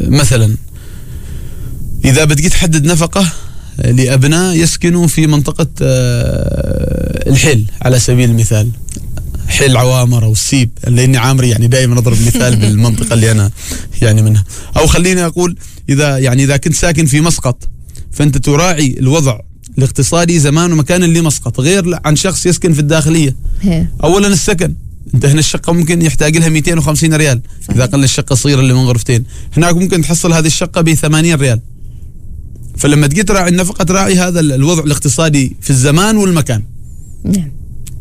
مثلا إذا بتجي تحدد نفقة لأبناء يسكنوا في منطقة الحل على سبيل المثال، حل عوامر أو السيب، لأني عامري يعني دائما أضرب مثال بالمنطقة اللي أنا يعني منها. أو خليني أقول إذا كنت ساكن في مسقط، فأنت تراعي الوضع الاقتصادي زمان ومكان اللي مسقط غير عن شخص يسكن في الداخلية. أولا السكن، أنت هنا الشقة ممكن يحتاج لها 250 ريال صحيح. إذا قلنا الشقة الصغيرة اللي من غرفتين، هناك ممكن تحصل هذه الشقة ب80 ريال. فلما تجي تراعي النفقة تراعي هذا الوضع الاقتصادي في الزمان والمكان. نعم.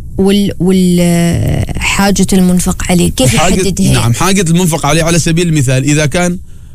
والحاجة المنفق عليه كيف يحددها؟ نعم، حاجة المنفق عليه على سبيل المثال إذا كان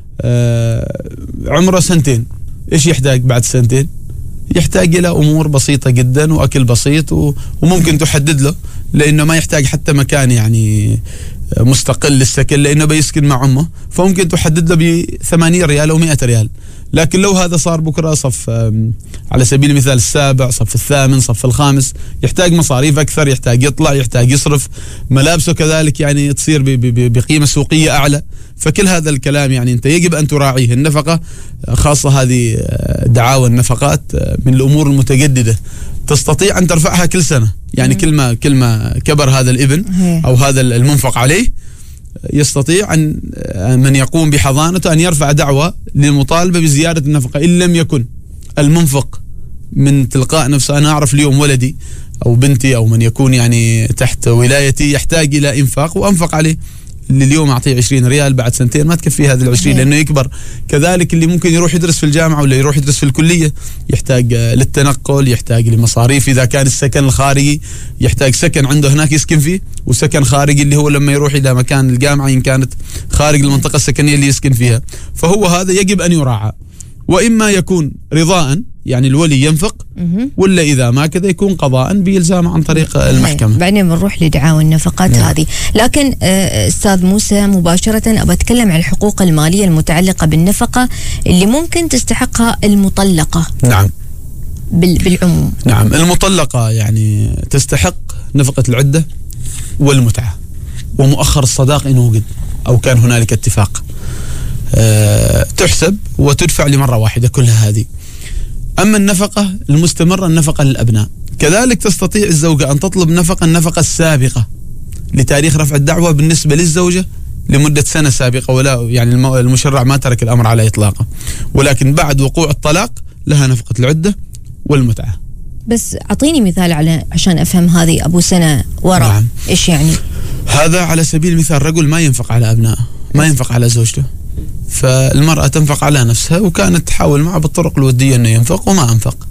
عمره 2 سنين، إيش يحتاج بعد 2 سنين؟ يحتاج إلى أمور بسيطة جدا وأكل بسيط وممكن تحدد له، لأنه ما يحتاج حتى مكان يعني مستقل للسكن، لأنه بيسكن مع أمه، فممكن تحدد له ب80 ريال أو 100 ريال. لكن لو هذا صار بكرة صف على سبيل المثال 7، صف 8، صف 5، يحتاج مصاريف أكثر، يحتاج يطلع، يحتاج يصرف، ملابسه كذلك يعني تصير بقيمة سوقية أعلى. فكل هذا الكلام يعني أنت يجب أن تراعيه. النفقة خاصة هذه دعاوى النفقات من الأمور المتجددة، تستطيع أن ترفعها كل سنة، يعني كل ما كبر هذا الابن أو هذا المنفق عليه، يستطيع أن من يقوم بحضانته أن يرفع دعوة للمطالبة بزيادة النفقة إن لم يكن المنفق من تلقاء نفسه. أنا أعرف اليوم ولدي أو بنتي أو من يكون يعني تحت ولايتي يحتاج إلى إنفاق وأنفق عليه، اللي اليوم أعطيه 20 ريال بعد 2 سنين ما تكفي هذه 20 لأنه يكبر. كذلك اللي ممكن يروح يدرس في الجامعة ولا يروح يدرس في الكلية يحتاج للتنقل، يحتاج لمصاريف. إذا كان السكن الخارجي يحتاج سكن عنده هناك يسكن فيه، وسكن خارجي اللي هو لما يروح إلى مكان الجامعة إن كانت خارج المنطقة السكنية اللي يسكن فيها. فهو هذا يجب أن يراعى، وإما يكون رضاء يعني الولي ينفق، ولا إذا ما كذا يكون قضاء بإلزام عن طريق المحكمة. بعدين بنروح لدعاوى النفقات هذه. لكن أستاذ موسى مباشرة أبى أتكلم عن الحقوق المالية المتعلقة بالنفقة اللي ممكن تستحقها المطلقة. نعم بالعموم. نعم، المطلقة يعني تستحق نفقة العدة والمتعة ومؤخر الصداق إن وجد أو كان هنالك اتفاق، تحسب وتدفع لمرة واحدة كلها هذه. أما النفقة المستمرة النفقة للأبناء، كذلك تستطيع الزوجة أن تطلب النفقة السابقة لتاريخ رفع الدعوة بالنسبة للزوجة لمدة 1 سنة سابقة، ولا يعني المشرع ما ترك الأمر على إطلاقه، ولكن بعد وقوع الطلاق لها نفقة العدة والمتعة. بس أعطيني مثال عشان أفهم هذه أبو سنة وراء. نعم. إيش يعني؟ هذا على سبيل المثال رجل ما ينفق على أبنائه، ما ينفق على زوجته، فالمرأة تنفق على نفسها وكانت تحاول معه بالطرق الودية أنه ينفق وما أنفق.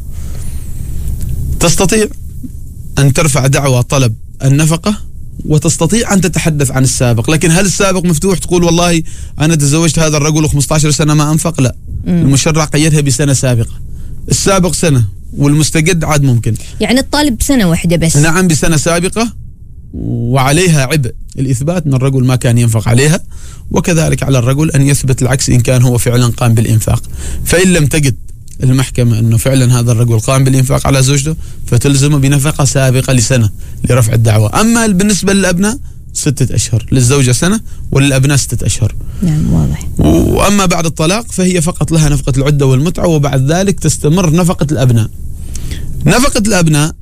تستطيع أن ترفع دعوى طلب النفقة وتستطيع أن تتحدث عن السابق. لكن هل السابق مفتوح تقول والله أنا تزوجت هذا الرجل و15 سنة ما أنفق؟ لا، المشرع قيدها بسنة سابقة. السابق سنة والمستجد عاد ممكن يعني الطالب بسنة واحدة بس. نعم، بسنة سابقة، وعليها عبء الإثبات أن الرجل ما كان ينفق عليها، وكذلك على الرجل أن يثبت العكس إن كان هو فعلا قام بالإنفاق. فإن لم تجد المحكمة أنه فعلا هذا الرجل قام بالإنفاق على زوجته فتلزمه بنفقة سابقة لسنة لرفع الدعوة. أما بالنسبة للأبناء 6 أشهر، للزوجة سنة وللأبناء 6 أشهر. نعم واضح. وأما بعد الطلاق فهي فقط لها نفقة العدة والمتعة، وبعد ذلك تستمر نفقة الأبناء. نفقة الأبناء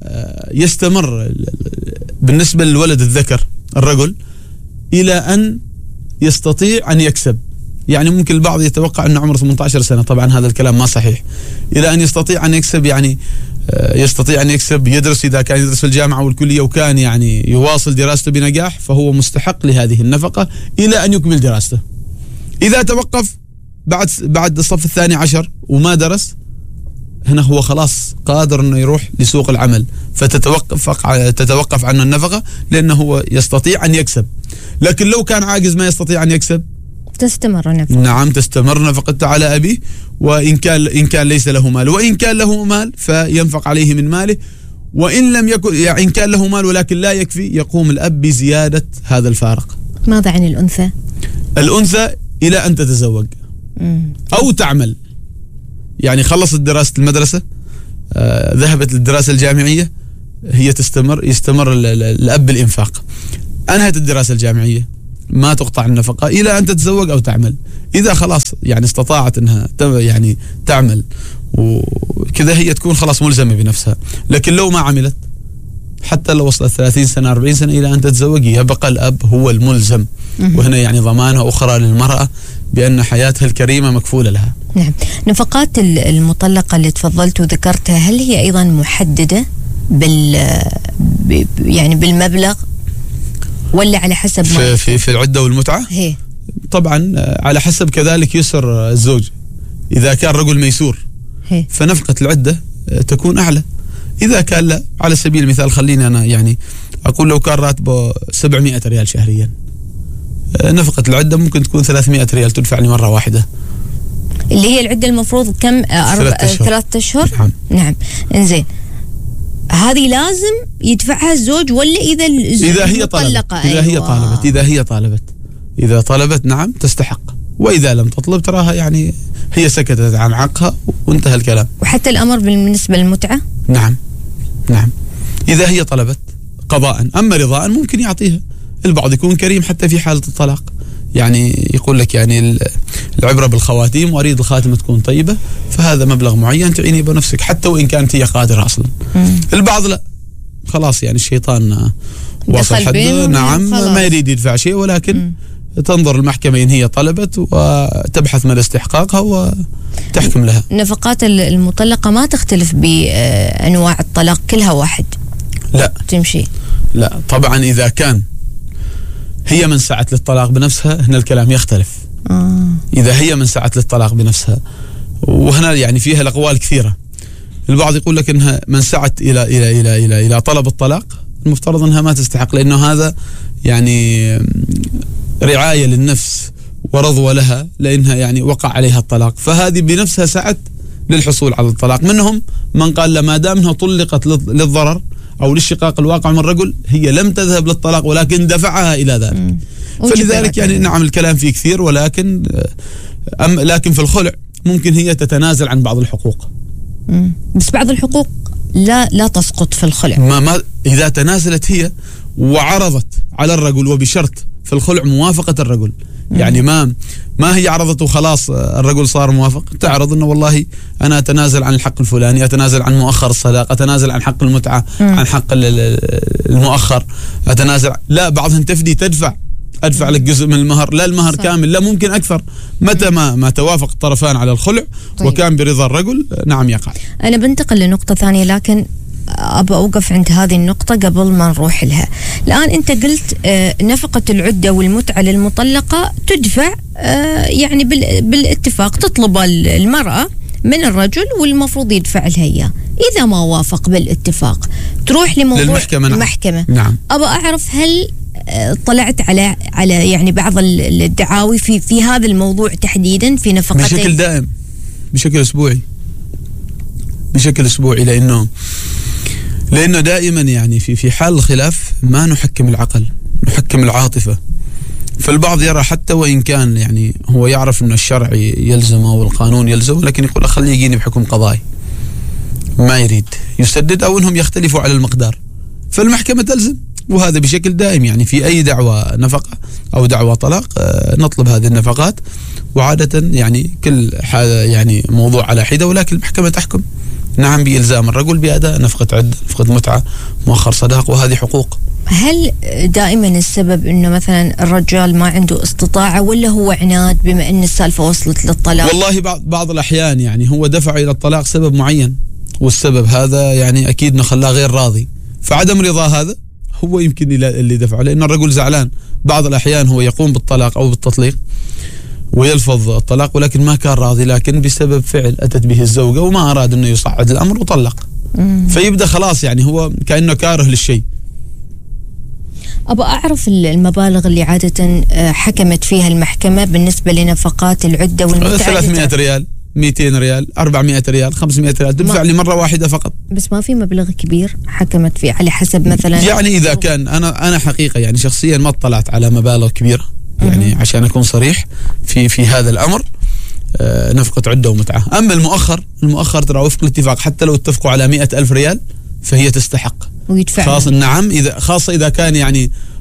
يستمر بالنسبة للولد الذكر الرجل إلى أن يستطيع أن يكسب. يعني ممكن البعض يتوقع أن عمره 18 سنة، طبعا هذا الكلام ما صحيح. إلى أن يستطيع أن يكسب، يعني يستطيع أن يكسب، يدرس إذا كان يدرس في الجامعة والكلية وكان يعني يواصل دراسته بنجاح فهو مستحق لهذه النفقة إلى أن يكمل دراسته. إذا توقف بعد الصف 12 وما هنا هو خلاص قادر أنه يروح لسوق العمل، فتتوقف عنه النفقة لأنه هو يستطيع أن يكسب. لكن لو كان عاجز ما يستطيع أن يكسب تستمر نفقة. نعم، تستمر نفقته على أبيه، وإن كان ليس له مال، وإن كان له مال فينفق عليه من ماله، وإن لم يكن يعني إن كان له مال ولكن لا يكفي يقوم الأب بزيادة هذا الفارق. ماذا عن الأنثى؟ الأنثى إلى أن تتزوج أو تعمل، يعني خلصت دراسة المدرسة، ذهبت للدراسة الجامعية، هي يستمر الأب بالإنفاق. أنهت الدراسة الجامعية، ما تقطع النفقة إلى أن تتزوج أو تعمل. إذا خلاص يعني استطاعت أنها يعني تعمل وكذا هي تكون خلاص ملزمة بنفسها. لكن لو ما عملت حتى لو وصلت 30 سنة 40 سنة إلى أن تتزوج يبقى الأب هو الملزم. وهنا يعني ضمانة أخرى للمرأة بأن حياتها الكريمة مكفولة لها. نعم. نفقات المطلقة اللي تفضلت وذكرتها هل هي أيضا محددة يعني بالمبلغ ولا على حسب ما في العدة والمتعة؟ هي طبعا على حسب كذلك يسر الزوج. إذا كان رجل ميسور فنفقة العدة تكون أعلى. إذا كان لا، على سبيل المثال خليني أنا يعني أقول لو كان راتبه 700 ريال شهريا، نفقة العدة ممكن تكون 300 ريال تدفع لمرة واحدة، اللي هي العدة المفروض كم؟ 3 أشهر. نعم. إنزين، هذه لازم يدفعها الزوج ولا إذا هي مطلقة؟ إذا هي طالبت إذا طلبت نعم تستحق، وإذا لم تطلب تراها يعني هي سكتت عن حقها وانتهى الكلام. وحتى الأمر بالنسبة للمتعة؟ نعم. إذا هي طلبت قضاء، أما رضاء ممكن يعطيها. البعض يكون كريم حتى في حالة الطلاق، يعني يقول لك يعني العبرة بالخواتيم وأريد الخاتمة تكون طيبة، فهذا مبلغ معين تعيني بنفسك حتى وإن كانت هي قادرة أصلا. البعض لا، خلاص يعني الشيطان وصل حده، نعم ما يريد يدفع شيء، ولكن تنظر المحكمة إن هي طلبت وتبحث مدى استحقاقها وتحكم لها. نفقات المطلقة ما تختلف بأنواع الطلاق، كلها واحد؟ لا تمشي؟ لا طبعا. إذا كان هي من سعت للطلاق بنفسها هنا الكلام يختلف. إذا هي من سعت للطلاق بنفسها، وهنا يعني فيها الأقوال كثيرة. البعض يقول لك إنها من سعت إلى إلى إلى إلى إلى طلب الطلاق، المفترض إنها ما تستحق، لأنه هذا يعني رعاية للنفس ورضوة لها، لأنها يعني وقع عليها الطلاق، فهذه بنفسها سعت للحصول على الطلاق. منهم من قال لما دام انها طلقت للضرر أو للشقاق الواقع من الرجل، هي لم تذهب للطلاق ولكن دفعها إلى ذلك. فلذلك يعني نعم الكلام فيه كثير، ولكن لكن في الخلع ممكن هي تتنازل عن بعض الحقوق. بس بعض الحقوق لا تسقط في الخلع. ما إذا تنازلت هي وعرضت على الرجل، وبشرط في الخلع موافقة الرجل. يعني ما هي عرضت وخلاص الرجل صار موافق، تعرض انه والله انا اتنازل عن الحق الفلاني، اتنازل عن مؤخر الصداق، اتنازل عن حق المتعة، عن حق المؤخر، اتنازل. لا، بعضهم تفدي ادفع لك جزء من المهر، لا المهر كامل، لا ممكن اكثر. متى ما توافق الطرفان على الخلع وكان برضا الرجل نعم يقع. انا بنتقل لنقطة ثانية، لكن أبى أوقف عند هذه النقطة قبل ما نروح لها. الآن أنت قلت نفقة العدة والمتعة للمطلقة تدفع يعني بالاتفاق، تطلب المرأة من الرجل والمفروض يدفع لها إياه. إذا ما وافق بالاتفاق تروح لموضوع المحكمة. نعم. أبى أعرف هل طلعت على يعني بعض الدعاوي في هذا الموضوع تحديدا في نفقة بشكل دائم، بشكل أسبوعي، لأنه دائما يعني في حال الخلاف ما نحكم العقل، نحكم العاطفة. فالبعض يرى حتى وإن كان يعني هو يعرف أن الشرع يلزمه والقانون يلزمه، لكن يقول خليه يجيني بحكم قضائي، ما يريد يسدد، أو أنهم يختلفوا على المقدار، فالمحكمة تلزم. وهذا بشكل دائم يعني في أي دعوة نفقة أو دعوة طلاق نطلب هذه النفقات، وعادة يعني كل يعني موضوع على حدة، ولكن المحكمة تحكم نعم بإلزام الرجل بأداء نفقة عدة، نفقة متعة، مؤخر صداق، وهذه حقوق. هل دائما السبب انه مثلا الرجال ما عنده استطاعة، ولا هو عناد بما ان السالفة وصلت للطلاق؟ والله بعض الأحيان يعني هو دفع إلى الطلاق سبب معين، والسبب هذا يعني أكيد نخلاه غير راضي، فعدم رضا هذا هو يمكن اللي دفعه، لأن الرجل زعلان. بعض الأحيان هو يقوم بالطلاق أو بالتطليق ويلفظ الطلاق ولكن ما كان راضي، لكن بسبب فعل أتت به الزوجة وما أراد أنه يصعد الأمر وطلق، فيبدأ خلاص يعني هو كأنه كاره للشيء. أبغى أعرف المبالغ اللي عادة حكمت فيها المحكمة بالنسبة لنفقات العدة والمتعة. 300 ريال، 200 ريال، 400 ريال، 500 ريال تدفع لمرة واحدة فقط. بس ما في مبلغ كبير حكمت فيه على حسب مثلا؟ يعني إذا كان أنا حقيقة يعني شخصيا ما اطلعت على مبالغ كبيرة، يعني عشان أكون صريح في هذا الأمر. نفقة عدة ومتعة. أما المؤخر ترى وفق الاتفاق، حتى لو اتفقوا على 100,000 ريال فهي تستحق ويدفع خاصة. نعم، خاصة إذا كان يعني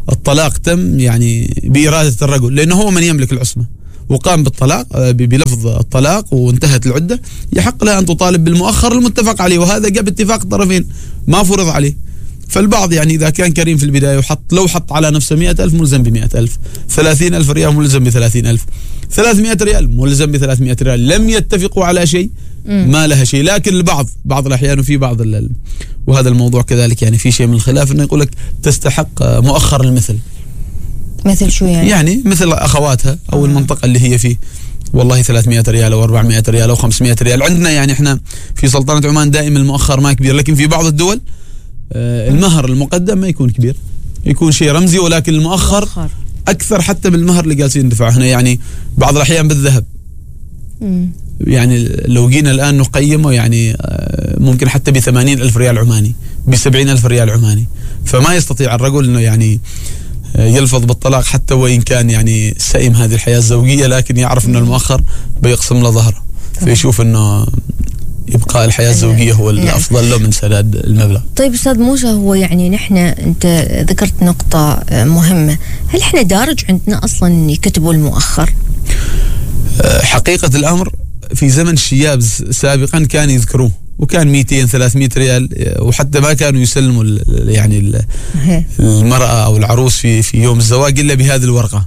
الطلاق تم يعني بإرادة الرجل، لأنه هو من يملك العصمة وقام بالطلاق بلفظ الطلاق وانتهت العدة، يحق لها أن تطالب بالمؤخر المتفق عليه، وهذا جاء باتفاق الطرفين ما فرض عليه. فالبعض يعني إذا كان كريم في البداية لو حط على نفسه 100,000 ملزم ب100,000، 30,000 ريال ملزم ب30,000، 300 ريال ملزم ب300 ريال. لم يتفقوا على شيء ما لها شيء. لكن بعض الأحيان وفي وهذا الموضوع كذلك يعني في شيء من الخلاف، إنه يقول لك تستحق مؤخر المثل. مثل شو يعني؟ يعني مثل أخواتها أو المنطقة اللي هي فيه، والله 300 ريال أو 400 ريال أو 500 ريال. عندنا يعني إحنا في سلطنة عمان دائما المؤخر ما كبير، لكن في بعض الدول المهر المقدم ما يكون كبير، يكون شيء رمزي، ولكن المؤخر أكثر حتى من المهر اللي جالسين ندفعه هنا. يعني بعض الأحيان بالذهب يعني لو جينا الآن نقيمه يعني ممكن حتى ب80,000 ريال عماني، ب70,000 ريال عماني. فما يستطيع الرجل إنه يعني يلفظ بالطلاق حتى وإن كان يعني سئم هذه الحياة الزوجية، لكن يعرف إنه المؤخر بيقسم له ظهره، فيشوف إنه إبقاء الحياة الزوجية هو الأفضل له من سداد المبلغ. طيب أستاذ موسى، هو يعني أنت ذكرت نقطة مهمة، هل إحنا دارج عندنا أصلا يكتبوا المؤخر؟ حقيقة الأمر في زمن الشياب سابقا كان يذكروه، وكان 200-300 ريال، وحتى ما كانوا يسلموا يعني المرأة أو العروس في يوم الزواج إلا بهذه الورقة.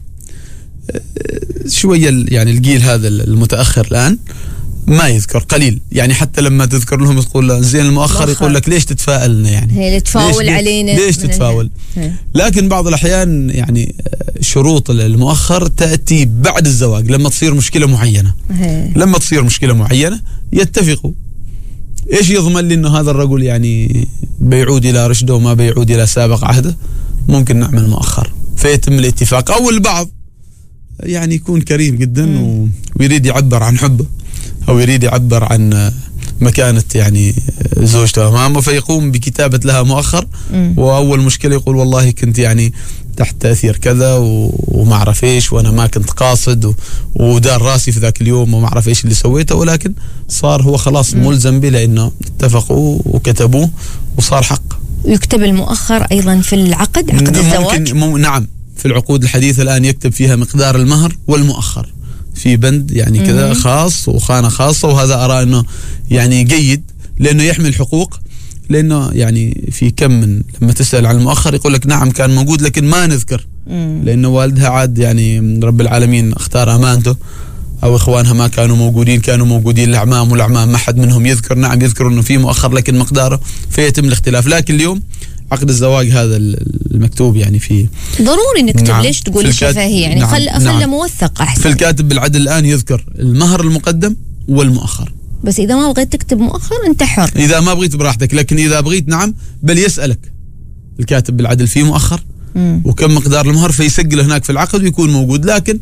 شوية يعني الجيل هذا المتأخر الآن ما يذكر قليل، يعني حتى لما تذكر لهم تقول زين المؤخر، يقول لك ليش تتفائلنا، يعني هي تتفاول علينا، ليش تتفاول. لكن بعض الأحيان يعني شروط المؤخر تأتي بعد الزواج لما تصير مشكلة معينة. لما تصير مشكلة معينة يتفقوا، ايش يضمن لي انه هذا الرجل يعني بيعود الى رشده وما بيعود الى سابق عهده، ممكن نعمل مؤخر فيتم الاتفاق. او البعض يعني يكون كريم جدا ويريد يعبر عن حبه او يريد يعبر عن مكانة يعني زوجته امامه، فيقوم بكتابة لها مؤخر، واول مشكلة يقول والله كنت يعني تحت تأثير كذا وما اعرف ايش، وانا ما كنت قاصد ودار راسي في ذاك اليوم وما اعرف ايش اللي سويته، ولكن صار هو خلاص ملزم به لانه اتفقوا وكتبوه وصار حق. يكتب المؤخر ايضا في العقد، عقد الزواج؟ نعم، في العقود الحديثة الان يكتب فيها مقدار المهر والمؤخر في بند يعني كذا خاص وخانة خاصة، وهذا أرى أنه يعني جيد لأنه يحمل حقوق. لأنه يعني في كم من لما تسأل عن المؤخر يقول لك نعم كان موجود لكن ما نذكر، لأنه والدها عاد يعني رب العالمين اختار أمانته، أو إخوانها ما كانوا موجودين الأعمام والأعمام ما حد منهم يذكر. نعم يذكر أنه في مؤخر لكن مقداره، فيتم الاختلاف. لكن اليوم عقد الزواج هذا المكتوب يعني فيه ضروري نكتب. نعم. ليش تقول الشفهي يعني؟ خله موثق أحسن. في الكاتب بالعدل الآن يذكر المهر المقدم والمؤخر. بس إذا ما بغيت تكتب مؤخر أنت حر، إذا ما بغيت براحتك، لكن إذا بغيت نعم بل يسألك الكاتب بالعدل فيه مؤخر وكم مقدار المهر، فيسجل هناك في العقد ويكون موجود. لكن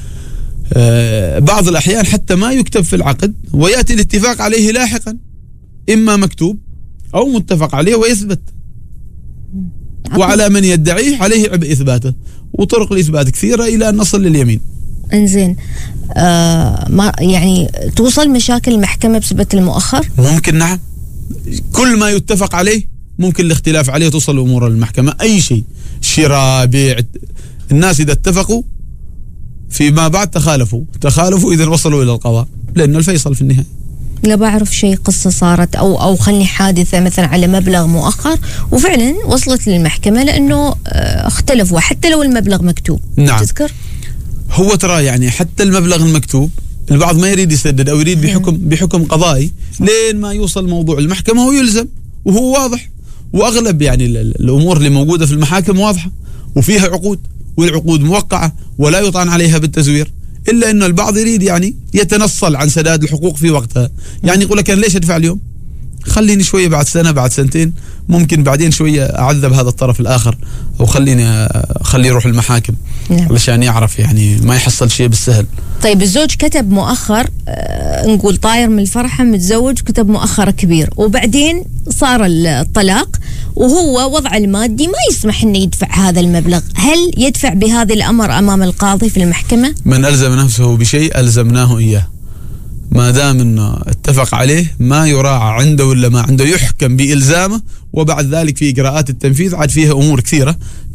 بعض الأحيان حتى ما يكتب في العقد ويأتي الاتفاق عليه لاحقا، إما مكتوب أو متفق عليه ويثبت، وعلى من يدعيه عليه عبء إثباته، وطرق الإثبات كثيرة إلى أن نصل لليمين. انزين ما يعني توصل مشاكل المحكمة بسبب المؤخر؟ ممكن نعم، كل ما يتفق عليه ممكن الاختلاف عليه توصل أمور المحكمة. أي شيء شراء بيع، الناس إذا اتفقوا فيما بعد تخالفوا إذا وصلوا إلى القضاء، لأنه الفيصل في النهاية. لا بعرف شيء قصة صارت أو خلني حادثة مثلا على مبلغ مؤخر وفعلا وصلت للمحكمة لأنه اختلفوا حتى لو المبلغ مكتوب. نعم. تذكر هو ترى يعني حتى المبلغ المكتوب البعض ما يريد يسدد أو يريد بحكم قضائي لين ما يوصل موضوع المحكمة ويلزم، وهو واضح. وأغلب يعني الأمور اللي موجودة في المحاكم واضحة وفيها عقود، والعقود موقعة ولا يطعن عليها بالتزوير، إلا أنه البعض يريد يعني يتنصل عن سداد الحقوق في وقتها. يعني يقول لك أنا ليش أدفع اليوم؟ خليني شوية بعد سنة بعد سنتين، ممكن بعدين شوية أعذب هذا الطرف الآخر، أو خليه يروح المحاكم علشان يعرف يعني ما يحصل شيء بالسهل. طيب الزوج كتب مؤخر، نقول طاير من الفرحة متزوج كتب مؤخر كبير، وبعدين صار الطلاق وهو وضع المادي ما يسمح انه يدفع هذا المبلغ، هل يدفع بهذا الأمر أمام القاضي في المحكمة؟ من ألزم نفسه بشيء ألزمناه إياه، ما دام انه اتفق عليه ما يراعى عنده ولا ما عنده، يحكم بإلزامه، وبعد ذلك في إجراءات التنفيذ عاد فيها أمور كثيرة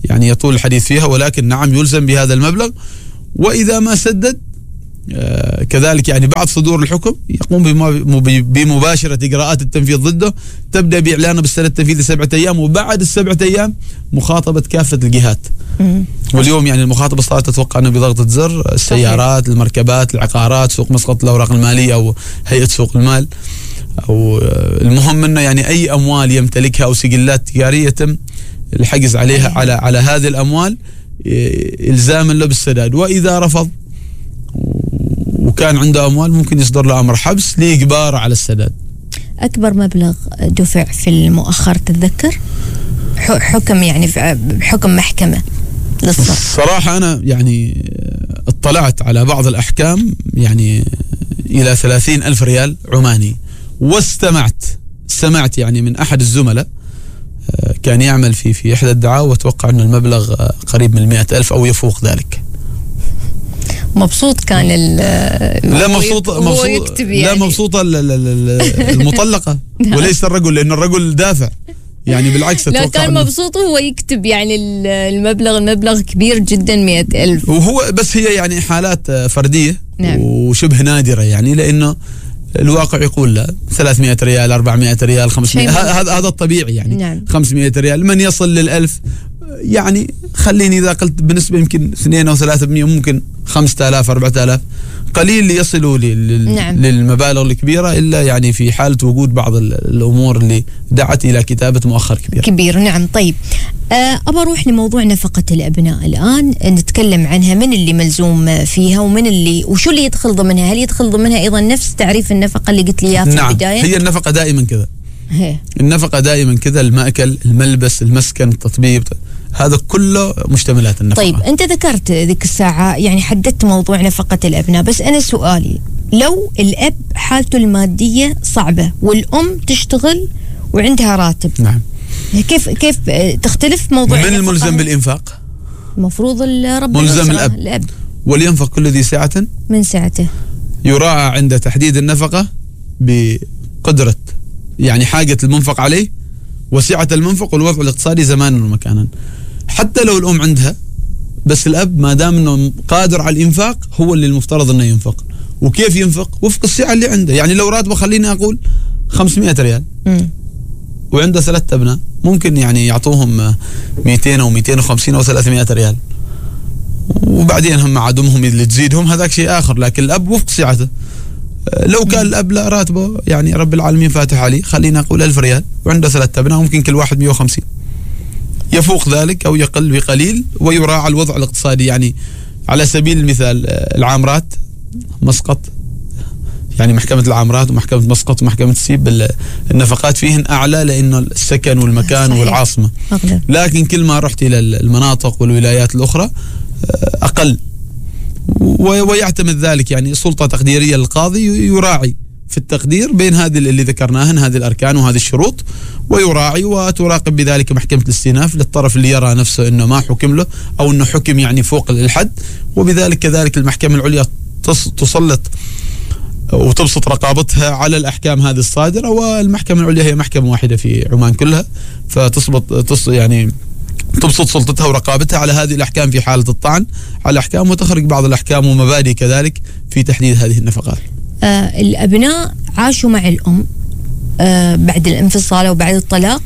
يعني يطول الحديث فيها، ولكن نعم يلزم بهذا المبلغ. وإذا ما سدد كذلك يعني بعد صدور الحكم يقوم بمباشرة إجراءات التنفيذ ضده، تبدأ بإعلانه بالسنة التنفيذي 7 أيام، وبعد ال7 أيام مخاطبة كافة الجهات. واليوم يعني المخاطبة صارت أتوقع أنه بضغطة زر، السيارات، المركبات، العقارات، سوق مسقط الأوراق المالية أو هيئة سوق المال، أو المهم أنه يعني أي أموال يمتلكها أو سجلات تجارية يتم الحجز عليها على هذه الأموال إلزاما له بالسداد. وإذا رفض وكان عنده أموال ممكن يصدر له أمر حبس لإجباره على السداد. أكبر مبلغ دفع في المؤخر تتذكر؟ حكم يعني بحكم محكمة للصرف. الصراحة أنا يعني اطلعت على بعض الأحكام يعني إلى 30,000 ريال عماني، واستمعت يعني من أحد الزملاء كان يعمل في إحدى الدعاوى، وأتوقع أن المبلغ قريب من 100,000 أو يفوق ذلك. مبسوط كان لا مبسوطة المطلقة وليس الرجل، لأن الرجل دافع يعني بالعكس. لا كان مبسوط هو يكتب يعني المبلغ كبير جدا 100,000، وهو بس هي يعني حالات فردية. نعم. وشبه نادرة يعني، لأنه الواقع يقول لا 300 ريال 400 ريال 500 هذا الطبيعي يعني. نعم. 500 ريال من يصل لل1000 يعني خليني إذا قلت بنسبة يمكن 2 أو 3% ممكن 5000 4000 قليل اللي يصلوا نعم. للمبالغ الكبيرة، إلا يعني في حالة وجود بعض الأمور اللي دعت إلى كتابة مؤخر كبير. نعم. طيب أبى أروح لموضوع نفقة الأبناء الآن، نتكلم عنها. من اللي ملزوم فيها وشو اللي يدخل ضمنها؟ هل يدخل ضمنها أيضا نفس تعريف النفقة اللي قلت لي إياها في البداية؟ هي النفقة دائما كذا. النفقة دائما كذا، المأكل، الملبس، المسكن، التطبيب، هذا كله مشتملات النفقة. طيب أنت ذكرت ذيك الساعة يعني حددت موضوع نفقة الأبناء، بس أنا سؤالي لو الأب حالته المادية صعبة والأم تشتغل وعندها راتب، نعم، كيف تختلف موضوع من الملزم بالإنفاق؟ المفروض الرب ملزم الأب ولينفق كل ذي ساعة من ساعته. يراعى عند تحديد النفقة بقدرة يعني حاجة المنفق عليه وسعة المنفق والوضع الاقتصادي زمانا ومكانا. حتى لو الأم عندها، بس الأب ما دام أنه قادر على الإنفاق هو اللي المفترض أنه ينفق. وكيف ينفق؟ وفق السعة اللي عنده. يعني لو راتبه خليني أقول 500 ريال وعنده 3 أبناء، ممكن يعني يعطوهم 200 أو 250 أو 300 ريال، وبعدين هم عدمهم اللي تزيدهم هذاك شيء آخر. لكن الأب وفق سعته. لو كان الأب لا راتبه يعني رب العالمين فاتح عليه خلينا أقول 1000 ريال وعنده 3 أبناء، ممكن كل واحد 150، يفوق ذلك أو يقل بقليل، ويراعى الوضع الاقتصادي. يعني على سبيل المثال العامرات مسقط، يعني محكمة العامرات ومحكمة مسقط ومحكمة السيب النفقات فيهن أعلى لأنه السكن والمكان صحيح. والعاصمة أغلب. لكن كل ما رحت إلى المناطق والولايات الأخرى أقل، ويعتمد ذلك يعني سلطة تقديرية للقاضي يراعي في التقدير بين هذه اللي ذكرناهن، هذه الأركان وهذه الشروط، ويراعي وتراقب بذلك محكمة الاستئناف للطرف اللي يرى نفسه أنه ما حكم له أو أنه حكم يعني فوق الحد. وبذلك كذلك المحكمة العليا تسلط وتبسط رقابتها على الأحكام هذه الصادرة. والمحكمة العليا هي محكمة واحدة في عمان كلها، يعني تبسط سلطتها ورقابتها على هذه الأحكام في حالة الطعن على الأحكام، وتخرج بعض الأحكام ومبادئ كذلك في تحديد هذه النفقات. الأبناء عاشوا مع الأم بعد الانفصال أو بعد الطلاق،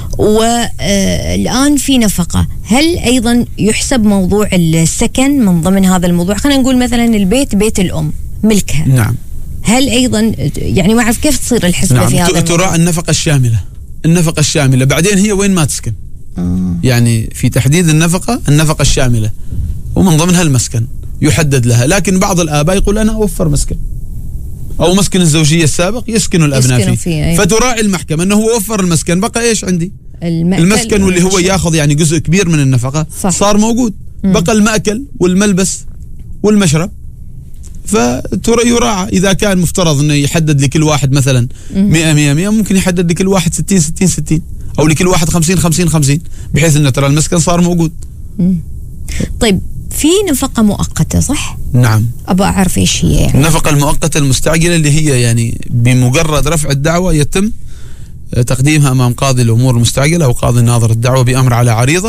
والآن في نفقة. هل أيضا يحسب موضوع السكن من ضمن هذا الموضوع؟ خلينا نقول مثلا البيت بيت الأم ملكها، نعم، هل أيضا يعني ما أعرف كيف تصير الحسبة نعم. في هذا تراعى النفقة الشاملة. بعدين هي وين ما تسكن يعني في تحديد النفقة الشاملة، ومن ضمنها المسكن يحدد لها. لكن بعض الآباء يقول أنا أوفر مسكن أو مسكن الزوجية السابق يسكنوا الأبناء فيه. أيوة. فتراعي المحكمة أنه هو وفر المسكن، بقى إيش عندي؟ المسكن واللي هو ياخذ يعني جزء كبير من النفقة صح. صار موجود، بقى المأكل والملبس والمشرب. فيراعى إذا كان مفترض أنه يحدد لكل واحد مثلا 100 ممكن يحدد لكل واحد 60 أو لكل واحد 50 بحيث أنه ترى المسكن صار موجود. طيب في نفقة مؤقتة صح؟ نعم. أبغى أعرف إيش هي يعني. النفقة المؤقتة المستعجلة اللي هي يعني بمجرد رفع الدعوة يتم تقديمها أمام قاضي الأمور المستعجلة أو قاضي ناظر الدعوة بأمر على عريضة،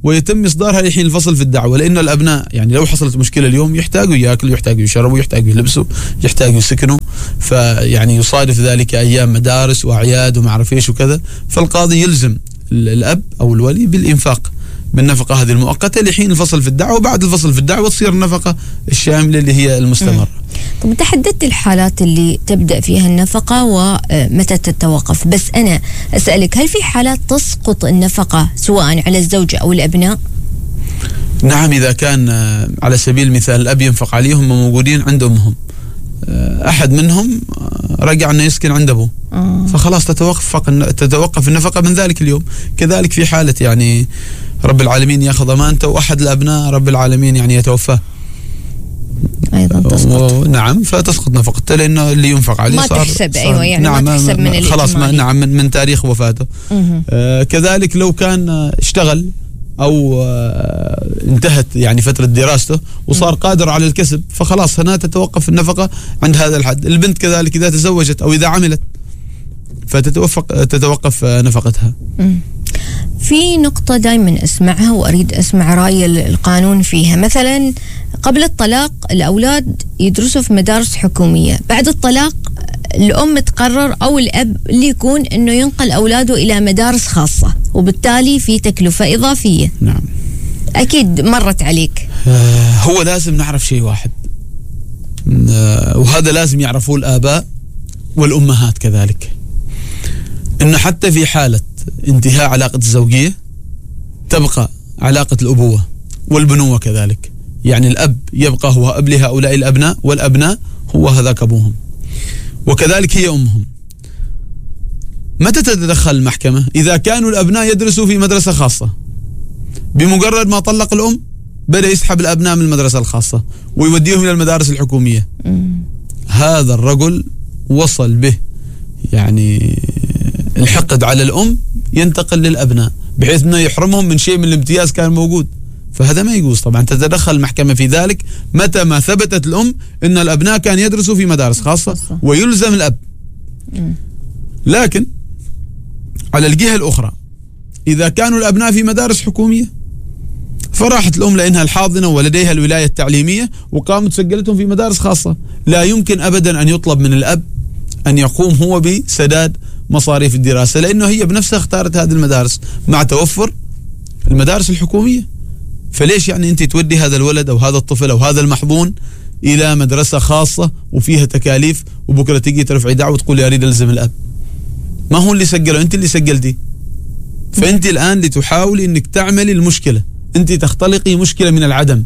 ويتم إصدارها لحين الفصل في الدعوة، لأن الأبناء يعني لو حصلت مشكلة اليوم يحتاجوا يأكلوا، يحتاجوا يشربوا، يحتاجوا يلبسوا، يحتاجوا يسكنوا، فيعني يصادف ذلك أيام مدارس وأعياد وما أعرف إيش وكذا، فالقاضي يلزم الأب أو الولي بالإنفاق بالنفقة هذه المؤقتة لحين الفصل في الدعوة، وبعد الفصل في الدعوة تصير النفقة الشاملة اللي هي المستمرة. طب تحددت الحالات اللي تبدأ فيها النفقة ومتى تتوقف، بس أنا أسألك هل في حالات تسقط النفقة سواء على الزوجة أو الأبناء؟ نعم، إذا كان على سبيل المثال الأب ينفق عليهم موجودين عند أمهم، أحد منهم رجع أنه يسكن عند أبوه، فخلاص تتوقف النفقة من ذلك اليوم. كذلك في حالة يعني رب العالمين يأخذ أمانته وأحد الأبناء رب العالمين يعني يتوفاه أيضا تسقط. نعم، فتسقط نفقته لأنه اللي ينفق عليه ما تحسب. أيوة يعني نعم ما تحسب من خلاص نعم من تاريخ وفاته. كذلك لو كان اشتغل أو انتهت يعني فترة دراسته وصار قادر على الكسب، فخلاص هنا تتوقف النفقة عند هذا الحد. البنت كذلك إذا تزوجت أو إذا عملت فتتوقف نفقتها. في نقطة دائما أسمعها وأريد أسمع رأي القانون فيها، مثلا قبل الطلاق الأولاد يدرسوا في مدارس حكومية، بعد الطلاق الأم تقرر أو الأب اللي يكون أنه ينقل أولاده إلى مدارس خاصة، وبالتالي في تكلفة إضافية. نعم، أكيد مرت عليك. هو لازم نعرف شيء واحد، وهذا لازم يعرفوه الآباء والأمهات كذلك، إن حتى في حالة انتهاء علاقة الزوجية تبقى علاقة الأبوة والبنوة كذلك، يعني الأب يبقى هو أب لهؤلاء الأبناء، والأبناء هو هذاك أبوهم، وكذلك هي أمهم. متى تتدخل المحكمة؟ إذا كانوا الأبناء يدرسوا في مدرسة خاصة، بمجرد ما طلق الأم بدأ يسحب الأبناء من المدرسة الخاصة ويوديهم إلى المدارس الحكومية. هذا الرجل وصل به يعني الحقد على الأم ينتقل للأبناء، بحيث أنه يحرمهم من شيء من الامتياز كان موجود، فهذا ما يجوز. طبعا تتدخل المحكمة في ذلك متى ما ثبتت الأم أن الأبناء كان يدرسوا في مدارس خاصة ويلزم الأب. لكن على الجهة الأخرى إذا كانوا الأبناء في مدارس حكومية، فراحت الأم لأنها الحاضنة ولديها الولاية التعليمية وقامت سجلتهم في مدارس خاصة، لا يمكن أبدا أن يطلب من الأب أن يقوم هو بسداد مصاريف الدراسة، لأنه هي بنفسها اختارت هذه المدارس مع توفر المدارس الحكومية. فليش يعني أنت تودي هذا الولد أو هذا الطفل أو هذا المحظون إلى مدرسة خاصة وفيها تكاليف، وبكرة تيجي ترفعي دعوة وتقول يا أريد ألزم الأب؟ ما هو اللي سجله، أنت اللي سجلتي. فأنت الآن لتحاولي أنك تعملي المشكلة، أنت تختلقي مشكلة من العدم،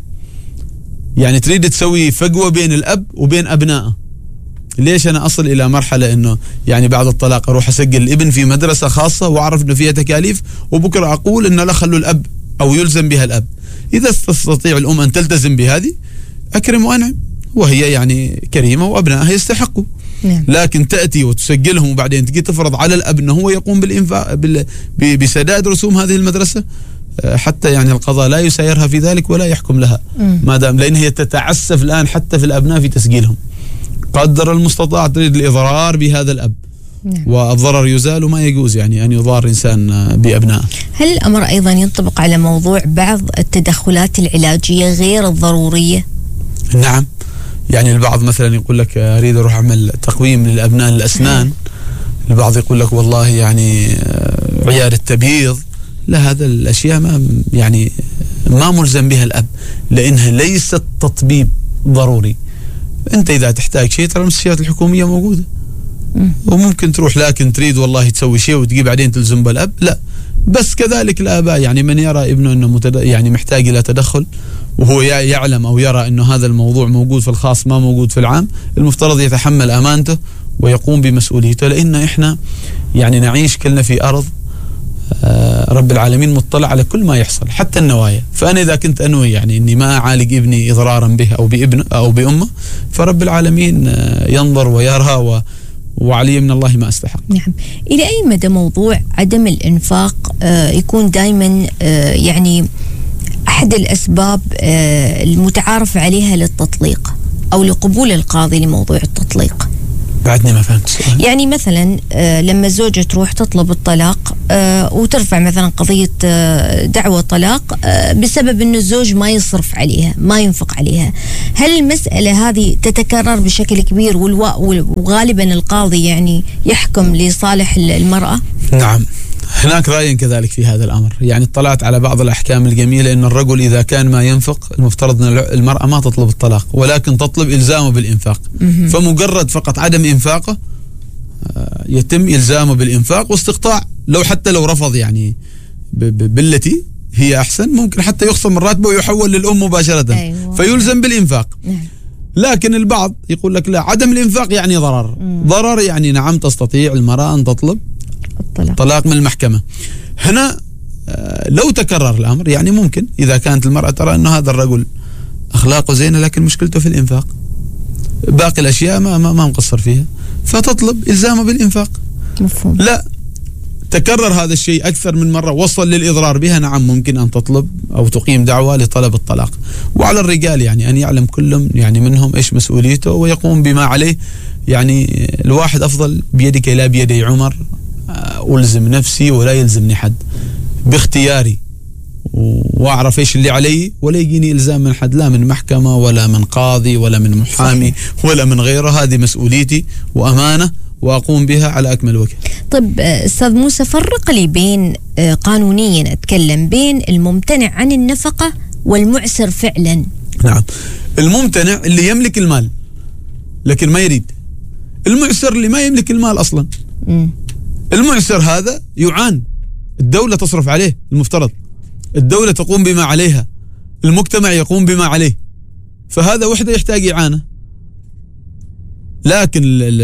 يعني تريد تسوي فجوة بين الأب وبين أبنائه. ليش أنا أصل إلى مرحلة إنه يعني بعد الطلاق أروح أسجل الابن في مدرسة خاصة وأعرف إنه فيها تكاليف، وبكرة أقول إنه لا خلوا الأب أو يلزم بها الأب؟ إذا تستطيع الأم أن تلتزم بهذه أكرم وأنعم، وهي يعني كريمة وأبنائها يستحقوا. لكن تأتي وتسجلهم وبعدين تجي تفرض على الأب أنه هو يقوم بالإنفاق بسداد رسوم هذه المدرسة، حتى يعني القضاء لا يسايرها في ذلك ولا يحكم لها ما دام، لأن هي تتعسف الآن حتى في الأبناء في تسجيلهم، قدر المستطاع تريد الإضرار بهذا الأب. والضرر يزال وما يجوز يعني أن يضار إنسان بأبنائه. هل الأمر أيضا ينطبق على موضوع بعض التدخلات العلاجية غير الضرورية؟ نعم، يعني البعض مثلا يقول لك أريد أروح أعمل تقويم للأبناء الأسنان، البعض يقول لك والله يعني عيادة تبييض. لا، هذا الأشياء ما يعني ما ملزم بها الأب، لأنها ليست تطبيب ضروري. أنت إذا تحتاج شيء ترى المستشفيات الحكومية موجودة وممكن تروح، لكن تريد والله تسوي شيء وتجي بعدين تلزم بالأب، لا. بس كذلك الآباء، يعني من يرى ابنه أنه يعني محتاج إلى تدخل وهو يعلم أو يرى أنه هذا الموضوع موجود في الخاص ما موجود في العام، المفترض يتحمل أمانته ويقوم بمسؤوليته، لأن إحنا يعني نعيش كلنا في أرض رب العالمين مطلع على كل ما يحصل حتى النوايا. فأنا إذا كنت أنوي يعني أني ما أعالج ابني إضرارا به أو بابنه أو بأمه، فرب العالمين ينظر ويرها وعلي من الله ما أستحق. نعم. إلى أي مدى موضوع عدم الإنفاق يكون دائما يعني أحد الأسباب المتعارف عليها للتطليق أو لقبول القاضي لموضوع التطليق؟ بعدني ما فهمت السؤال. يعني مثلا لما الزوجة تروح تطلب الطلاق وترفع مثلا قضية دعوة طلاق بسبب أن الزوج ما يصرف عليها، ما ينفق عليها، هل المسألة هذه تتكرر بشكل كبير وغالبا القاضي يعني يحكم لصالح المرأة؟ نعم، هناك رأي كذلك في هذا الأمر. يعني اطلعت على بعض الأحكام الجميلة أن الرجل إذا كان ما ينفق المفترض أن المرأة ما تطلب الطلاق، ولكن تطلب إلزامه بالإنفاق. فمجرد فقط عدم إنفاقه يتم إلزامه بالإنفاق واستقطاع، لو حتى لو رفض يعني بالتي هي أحسن، ممكن حتى يخصم من راتبه ويحول للأم مباشرة. أيوة. فيلزم بالإنفاق. لكن البعض يقول لك لا، عدم الإنفاق يعني ضرر. ضرر يعني نعم تستطيع المرأة أن تطلب الطلاق من المحكمة. هنا لو تكرر الأمر يعني ممكن إذا كانت المرأة ترى أنه هذا الرجل أخلاقه زينة لكن مشكلته في الإنفاق، باقي الأشياء ما مقصر فيها، فتطلب إلزامه بالإنفاق. مفهوم. لا تكرر هذا الشيء أكثر من مرة وصل للإضرار بها، نعم ممكن أن تطلب أو تقيم دعوة لطلب الطلاق. وعلى الرجال يعني أن يعلم كل يعني منهم إيش مسؤوليته ويقوم بما عليه. يعني الواحد أفضل بيدك لا بيدي عمر، ألزم نفسي ولا يلزمني حد، باختياري وأعرف إيش اللي علي، ولا يجيني إلزام من حد، لا من محكمة ولا من قاضي ولا من محامي ولا من غيره. هذه مسؤوليتي وأمانة وأقوم بها على أكمل وجه. طيب أستاذ موسى، فرق لي بين قانونيا أتكلم بين الممتنع عن النفقة والمعسر فعلا. نعم، الممتنع اللي يملك المال لكن ما يريد، المعسر اللي ما يملك المال أصلا. المعسر هذا يعان، الدولة تصرف عليه، المفترض الدولة تقوم بما عليها، المجتمع يقوم بما عليه، فهذا وحده يحتاج إعانة. لكن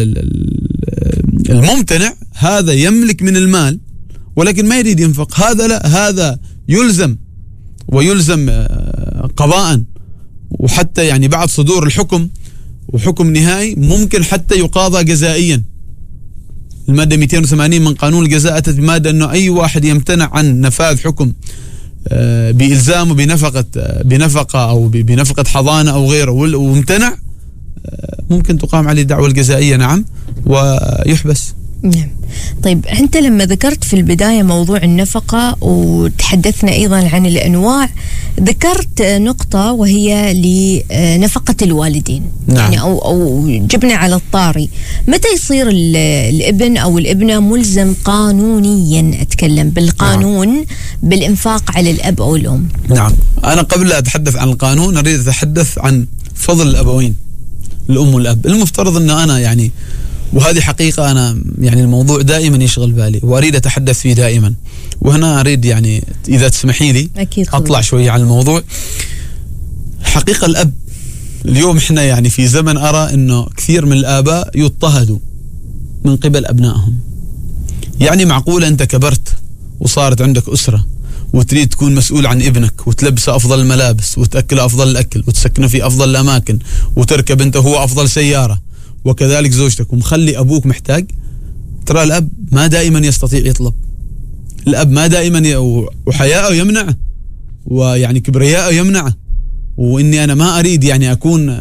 الممتنع هذا يملك من المال ولكن ما يريد ينفق، هذا لا، هذا يلزم ويلزم قضاء، وحتى يعني بعد صدور الحكم وحكم نهائي ممكن حتى يقاضى جزائيا. المادة 280 من قانون الجزاء أتت بمادة أنه أي واحد يمتنع عن نفاذ حكم بإلزامه بنفقة أو بنفقة حضانة أو غيره وامتنع، ممكن تقام عليه دعوة الجزائية. نعم، ويحبس. نعم. طيب أنت لما ذكرت في البداية موضوع النفقة وتحدثنا أيضا عن الأنواع، ذكرت نقطة وهي لنفقة الوالدين. نعم. يعني أو جبنا على الطاري، متى يصير الابن أو الابنة ملزم قانونيا، أتكلم بالقانون، نعم، بالإنفاق على الأب أو الأم؟ نعم، أنا قبل لا أتحدث عن القانون أريد أتحدث عن فضل الأبوين، الأم والأب. المفترض أن أنا يعني، وهذه حقيقة أنا يعني الموضوع دائما يشغل بالي وأريد أتحدث فيه دائما، وهنا أريد يعني إذا تسمحي لي أطلع شوية عن الموضوع. حقيقة الأب اليوم إحنا يعني في زمن أرى أنه كثير من الآباء يضطهدوا من قبل أبنائهم. يعني معقولة أنت كبرت وصارت عندك أسرة وتريد تكون مسؤول عن ابنك وتلبسه أفضل الملابس وتأكله أفضل الأكل وتسكنه في أفضل الأماكن وتركب أنت هو أفضل سيارة وكذلك زوجتك، ومخلي أبوك محتاج؟ ترى الأب ما دائما يستطيع يطلب، الأب ما دائما وحياءه يمنعه ويعني كبرياءه يمنعه، وإني أنا ما أريد يعني أكون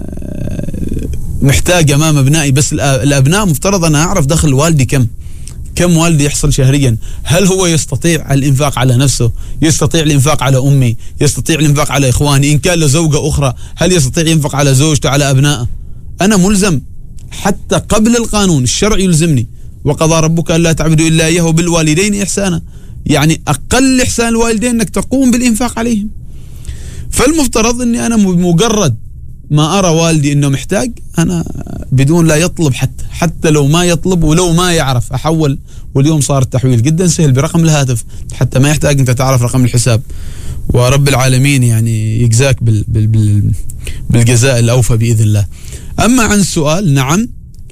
محتاج أمام أبنائي. بس الأبناء مفترض أنا أعرف دخل والدي كم والدي يحصل شهريا، هل هو يستطيع الإنفاق على نفسه، يستطيع الإنفاق على أمي، يستطيع الإنفاق على إخواني، إن كان له زوجة أخرى هل يستطيع ينفق على زوجته على أبنائه؟ أنا ملزم حتى قبل القانون، الشرع يلزمني، وقضى ربك ألا تعبدوا إلا إياه وبالوالدين إحسانا. يعني أقل إحسان الوالدين أنك تقوم بالإنفاق عليهم. فالمفترض أني أنا مجرد ما أرى والدي أنه محتاج، أنا بدون لا يطلب حتى لو ما يطلب ولو ما يعرف أحول. واليوم صار التحويل جدا سهل برقم الهاتف، حتى ما يحتاج أنت تعرف رقم الحساب. ورب العالمين يعني يجزاك بالجزاء الأوفى بإذن الله. أما عن السؤال، نعم،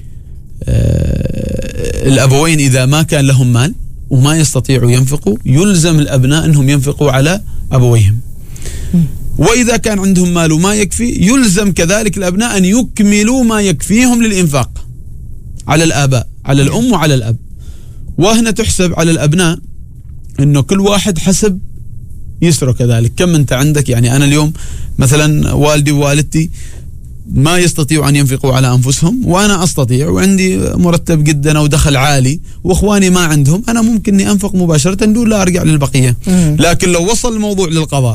الأبوين إذا ما كان لهم مال وما يستطيعوا ينفقوا يلزم الأبناء أنهم ينفقوا على أبويهم، وإذا كان عندهم مال وما يكفي يلزم كذلك الأبناء أن يكملوا ما يكفيهم للإنفاق على الآباء، على الأم وعلى الأب. وهنا تحسب على الأبناء أنه كل واحد حسب يسره كذلك. كم أنت عندك؟ يعني أنا اليوم مثلا والدي ووالدتي ما يستطيعوا أن ينفقوا على أنفسهم وأنا أستطيع وعندي مرتب جدا أو دخل عالي وإخواني ما عندهم، أنا ممكن أني أنفق مباشرة دون لا أرجع للبقية. لكن لو وصل الموضوع للقضاء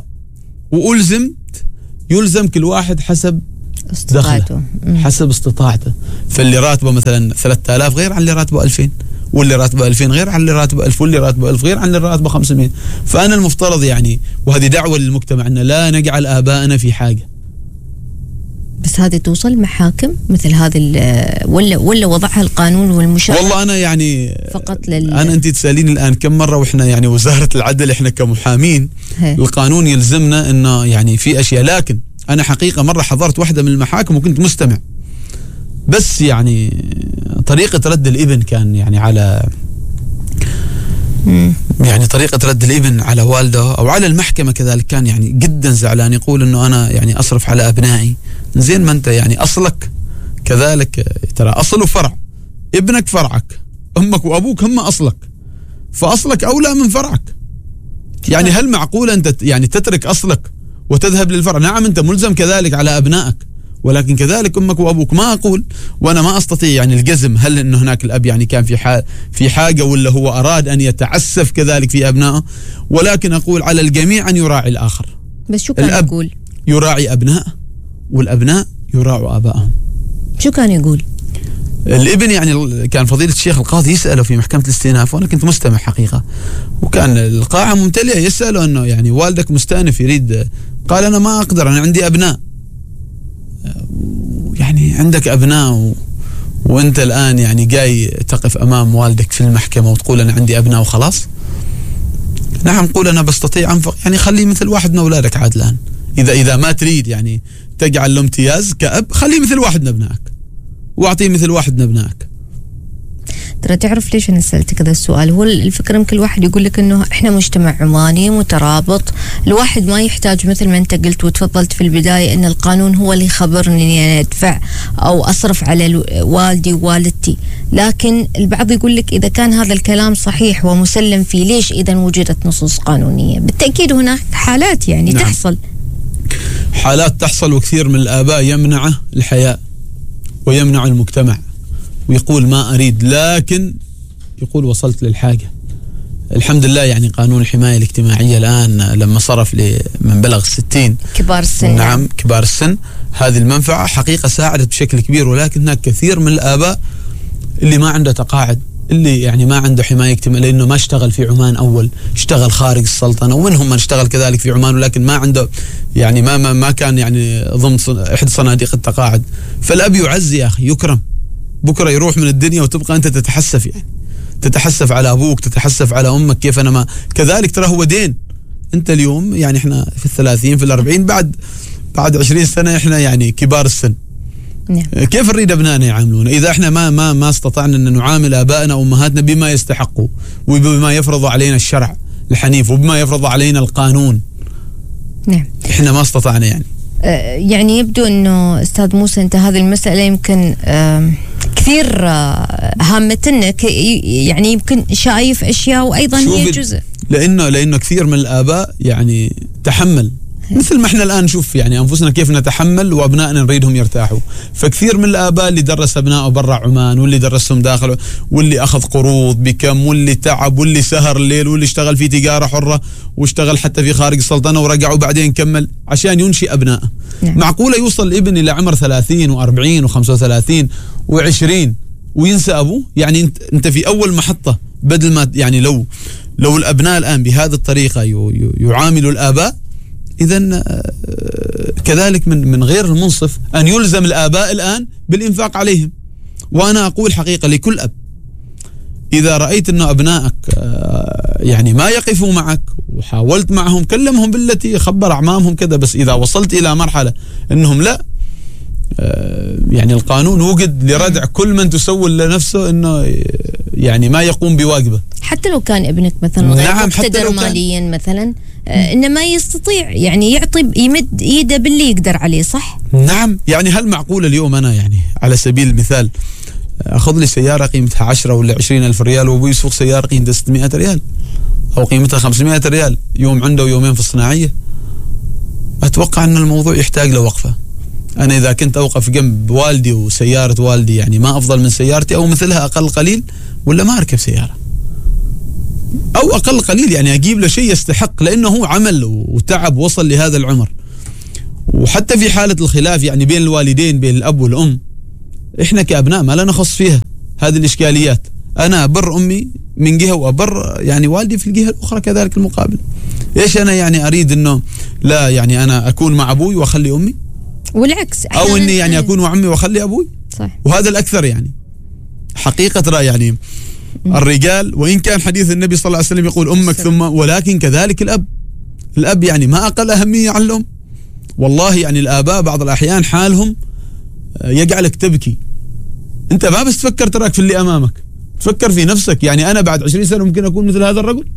يلزم كل واحد حسب دخله، حسب استطاعته. فاللي راتبه مثلا 3000 غير عن اللي راتبه 2000، واللي راتبه 2000 غير عن اللي راتبه 1000، واللي راتبه 1000 غير عن اللي راتبه 500. فأنا المفترض يعني، وهذه دعوة للمجتمع، أن لا نجعل آباءنا في حاجة. بس هذه توصل محاكم مثل هذه ولا وضعها القانون والمشرع؟ والله أنا يعني فقط أنا أنت تسأليني الآن كم مرة وإحنا يعني وزارة العدل إحنا كمحامين القانون يلزمنا إنه يعني في أشياء، لكن أنا حقيقة مرة حضرت واحدة من المحاكم وكنت مستمع، بس يعني طريقة رد الابن كان يعني على يعني طريقة رد الابن على والده أو على المحكمة كذلك كان يعني جدا زعلان، يقول إنه أنا يعني أصرف على أبنائي. زين ما أنت يعني أصلك كذلك، ترى أصل وفرع، ابنك فرعك، أمك وأبوك هم أصلك، فأصلك أولى من فرعك. يعني هل معقول أنت يعني تترك أصلك وتذهب للفرع؟ نعم أنت ملزم كذلك على أبنائك، ولكن كذلك أمك وأبوك. ما أقول وأنا ما أستطيع يعني الجزم هل إنه هناك الأب يعني كان في حاجة ولا هو أراد أن يتعسف كذلك في أبنائه، ولكن أقول على الجميع أن يراعي الآخر. بس شو كان الأب يقول؟ يراعي أبنائه والأبناء يراعوا آبائهم. شو كان يقول؟ الابن يعني كان فضيلة الشيخ القاضي يسأله في محكمة الاستئناف، وأنا كنت مستمع حقيقة، وكان القاعة ممتلئة، يسأله أنه يعني والدك مستأنف يريد، قال أنا ما أقدر، أنا عندي أبناء. يعني عندك أبناء وأنت الآن يعني جاي تقف أمام والدك في المحكمة وتقول أنا عندي أبناء وخلاص؟ نعم قول أنا بستطيع أنفق، يعني خليه مثل واحد من أولادك عاد الآن، إذا ما تريد يعني تجعل له امتياز كأب، خليه مثل واحد من أبنائك واعطيه مثل واحد من ابنائك. ترى تعرف ليش انا سالتك هذا السؤال؟ هو الفكره يمكن الواحد يقول لك انه احنا مجتمع عماني مترابط، الواحد ما يحتاج مثل ما انت قلت وتفضلت في البدايه ان القانون هو اللي يخبرني اني انا ادفع او اصرف على والدي ووالدتي، لكن البعض يقول لك اذا كان هذا الكلام صحيح ومسلم فيه ليش اذا وجدت نصوص قانونيه؟ بالتاكيد هناك حالات يعني نعم. تحصل حالات تحصل، وكثير من الآباء يمنعه الحياء ويمنع المجتمع ويقول ما أريد، لكن يقول وصلت للحاجة. الحمد لله يعني قانون الحماية الاجتماعية الآن لما صرف لمن بلغ 60 كبار السن، نعم كبار السن، هذه المنفعة حقيقة ساعدت بشكل كبير، ولكن هناك كثير من الآباء اللي ما عنده تقاعد، اللي يعني ما عنده حماية اجتماعية لأنه ما اشتغل في عمان أول، اشتغل خارج السلطنة، ومنهم من اشتغل كذلك في عمان ولكن ما عنده يعني ما كان يعني ضمن إحدى صناديق التقاعد. فالأب يعز يا أخي، يكرم، بكرة يروح من الدنيا وتبقى أنت تتحسف، يعني تتحسف على أبوك، تتحسف على أمك، كيف أنا ما كذلك. ترى هو دين، أنت اليوم يعني إحنا في 30 في 40 بعد 20 سنة إحنا يعني كبار السن، كيف نريد أبنائنا يعاملون إذا إحنا ما استطعنا أن نعامل آبائنا وأمهاتنا بما يستحقوا وبما يفرض علينا الشرع الحنيف وبما يفرض علينا القانون؟ نعم إحنا ما استطعنا يعني يبدو أنه أستاذ موسى أنت هذه المسألة يمكن كثير هامتنك، يعني يمكن شايف أشياء وأيضا هي جزء، لأنه كثير من الآباء يعني تحمل مثل ما احنا الآن نشوف يعني أنفسنا كيف نتحمل وأبنائنا نريدهم يرتاحوا. فكثير من الآباء اللي درس أبنائه برا عمان، واللي درسهم داخل، واللي أخذ قروض بكم، واللي تعب، واللي سهر الليل، واللي اشتغل في تجارة حرة، واشتغل حتى في خارج السلطنة ورجع وبعدين كمل عشان ينشئ أبنائه. معقولة يوصل الابن إلى عمر 30 و40 و35 و20 وينسى أبوه؟ يعني أنت في أول محطة، بدل ما يعني لو الأبناء الآن بهذه الطريقة يعاملوا الآباء، إذن كذلك من غير المنصف أن يلزم الآباء الآن بالإنفاق عليهم. وأنا أقول حقيقة لكل أب، إذا رأيت أن أبنائك يعني ما يقفوا معك وحاولت معهم، كلمهم بالتي، خبر أعمامهم كذا، بس إذا وصلت إلى مرحلة أنهم لا، يعني القانون وجد لردع كل من تسول لنفسه أنه يعني ما يقوم بواجبه، حتى لو كان ابنك مثلا غير مقتدر ماليا مثلا، إنه ما يستطيع يعني يعطي يمد إيده باللي يقدر عليه، صح؟ نعم. يعني هل معقول اليوم أنا يعني على سبيل المثال أخذ لي سيارة قيمتها 10 ولا 20 ألف ريال وأبوي يسوق سيارة قيمتها 600 ريال أو قيمتها 500 ريال، يوم عنده ويومين في الصناعية؟ أتوقع أن الموضوع يحتاج له وقفة. أنا إذا كنت أوقف جنب والدي وسيارة والدي يعني ما أفضل من سيارتي أو مثلها أقل قليل، ولا ما أركب سيارة، أو أقل قليل يعني أجيب له شيء يستحق، لأنه هو عمل وتعب وصل لهذا العمر. وحتى في حالة الخلاف يعني بين الوالدين، بين الأب والأم، إحنا كأبناء ما لا نخص فيها هذه الإشكاليات. أنا أبر أمي من جهة وأبر يعني والدي في الجهة الأخرى كذلك المقابل. إيش أنا يعني أريد إنه لا يعني أنا أكون مع أبوي وأخلي أمي، والعكس، أو إني يعني أكون مع أمي وأخلي أبوي. صح. وهذا الأكثر يعني حقيقة رأي يعني الرجال، وإن كان حديث النبي صلى الله عليه وسلم يقول أمك ثم، ولكن كذلك الأب يعني ما أقل أهمية عن الأم. والله يعني الآباء بعض الأحيان حالهم يجعلك تبكي. أنت ما بس تفكر تراك في اللي أمامك، تفكر في نفسك. يعني أنا بعد 20 سنة ممكن أكون مثل هذا الرجل،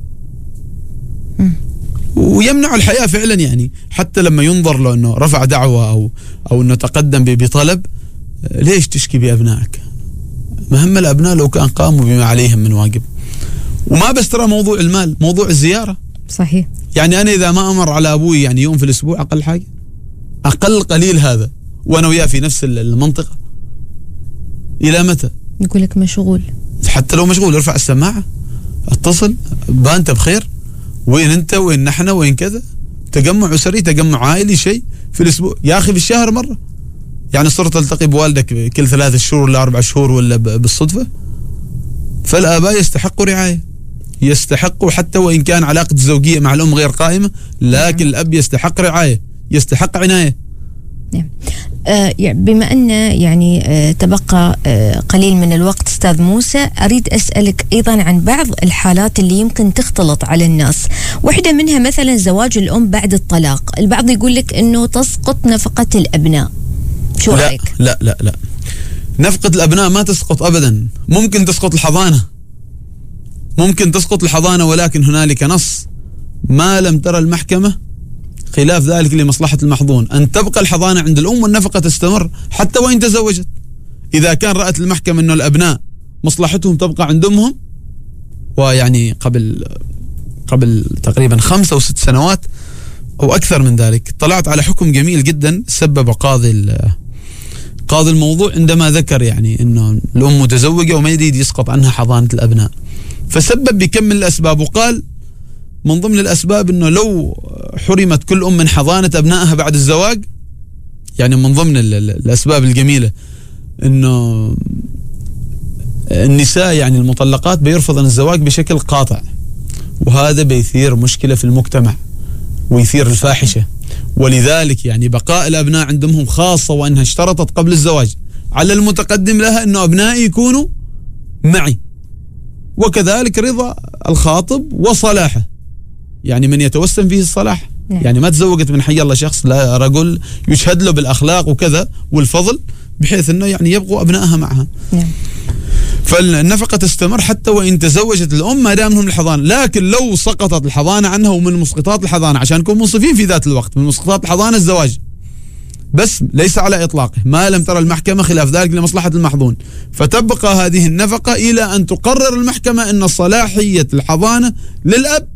ويمنع الحياة فعلا. يعني حتى لما ينظر له أنه رفع دعوة أو أنه تقدم بطلب، ليش تشكي بأبنائك؟ مهم الأبناء لو كان قاموا بما عليهم من واجب. وما بس ترى موضوع المال، موضوع الزيارة. صحيح. يعني أنا إذا ما أمر على أبوي يعني يوم في الأسبوع أقل حاجة، أقل قليل هذا، وأنا وياه في نفس المنطقة، إلى متى؟ يقول لك مشغول. حتى لو مشغول ارفع السماعة، اتصل، أنت بخير؟ وين أنت؟ وين نحن؟ وين كذا؟ تجمع أسري، تجمع عائلي، شيء في الأسبوع يا أخي، في الشهر مرة. يعني صرت تلتقي بوالدك كل 3 شهور ولا 4 شهور ولا بالصدفة. فالآباء يستحقوا رعاية، يستحقوا حتى وإن كان علاقة الزوجية مع الأم غير قائمة، لكن الأب يستحق رعاية، يستحق عناية. نعم. بما أن يعني تبقى قليل من الوقت أستاذ موسى، أريد أسألك أيضا عن بعض الحالات اللي يمكن تختلط على الناس. واحدة منها مثلا زواج الأم بعد الطلاق. البعض يقول لك أنه تسقط نفقة الأبناء، شو رأيك؟ لا لا لا، نفقة الأبناء ما تسقط أبدا. ممكن تسقط الحضانة، ممكن تسقط الحضانة، ولكن هنالك نص ما لم ترى المحكمة خلاف ذلك لمصلحة المحظون أن تبقى الحضانة عند الأم والنفقة تستمر حتى وإن تزوجت. إذا كان رأت المحكمة أنه الأبناء مصلحتهم تبقى عند أمهم، ويعني قبل تقريبا 5 أو 6 سنوات أو أكثر من ذلك طلعت على حكم جميل جدا سبب قاضي الموضوع عندما ذكر يعني أنه الأم متزوجة وما يريد يسقط عنها حضانة الأبناء، فسبب بكم من الأسباب. وقال من ضمن الأسباب أنه لو حرمت كل أم من حضانة أبنائها بعد الزواج، يعني من ضمن الأسباب الجميلة أنه النساء يعني المطلقات بيرفضن الزواج بشكل قاطع، وهذا بيثير مشكلة في المجتمع ويثير الفاحشة. ولذلك يعني بقاء الأبناء عند أمهم، خاصة وأنها اشترطت قبل الزواج على المتقدم لها أنه أبنائي يكونوا معي، وكذلك رضا الخاطب وصلاحه، يعني من يتوسم فيه الصلاح. يعني ما تزوجت من حي الله شخص، لا، رجل يشهد له بالأخلاق وكذا والفضل، بحيث أنه يعني يبقوا أبنائها معها. فالنفقة تستمر حتى وإن تزوجت الأم ما دام هم الحضانة. لكن لو سقطت الحضانة عنها، ومن مسقطات الحضانة عشان نكون منصفين في ذات الوقت، من مسقطات الحضانة الزواج، بس ليس على إطلاقه ما لم ترى المحكمة خلاف ذلك لمصلحة المحظون. فتبقى هذه النفقة إلى أن تقرر المحكمة أن صلاحية الحضانة للأب،